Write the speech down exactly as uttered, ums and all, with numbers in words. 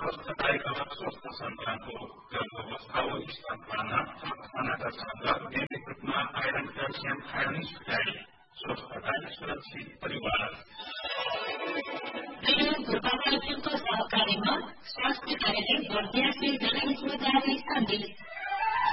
स्वस्थ कार्यक्रम स्वस्थ सन्तानको गर्भावस्था हो स्तनपाना खानाका शब्द नियमित रूपमा आइरन क्याल्सियम आइरन सुकाई स्वस्थताई सुरक्षित परिवार सहकारीमा स्वास्थ्य कार्यालय बर्दिया से जनहितमा जारी सन्देश